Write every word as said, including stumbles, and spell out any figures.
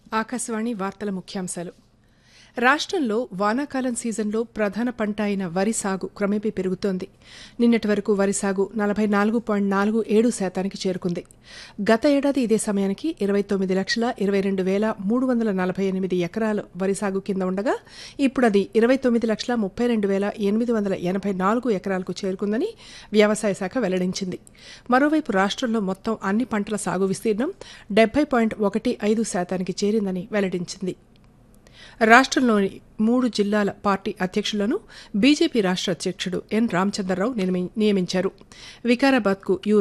ఆకాశవాణి వార్తల ముఖ్యాంశాలు. రాష్ట్రంలో వానాకాలం సీజన్లో ప్రధాన పంట అయిన వరి సాగు క్రమేపీ పెరుగుతోంది. నిన్నటి వరకు వరి సాగు నలభై నాలుగు పాయింట్ నాలుగు ఏడు శాతానికి చేరుకుంది. గత ఏడాది ఇదే సమయానికి ఇరవై తొమ్మిది లక్షల ఇరవై రెండు వేల మూడు వందల నలభై ఎనిమిది ఎకరాలు వరి సాగు కింద ఉండగా ఇప్పుడు అది ఇరవై తొమ్మిది లక్షల ముప్పై రెండు వేల ఎనిమిది వందల ఎనభై నాలుగు ఎకరాలకు చేరుకుందని వ్యవసాయ శాఖ వెల్లడించింది. మరోవైపు రాష్ట్రంలో మొత్తం అన్ని పంటల సాగు విస్తీర్ణం డెబ్బై పాయింట్ ఒకటి ఐదు శాతానికి చేరిందని వెల్లడించింది. రాష్ట్రంలోని మూడు జిల్లాల పార్టీ అధ్యక్షులను బీజేపీ రాష్ట్ర అధ్యక్షుడు ఎన్ రామచంద్రరావు నియమించారు. వికారాబాద్కు యు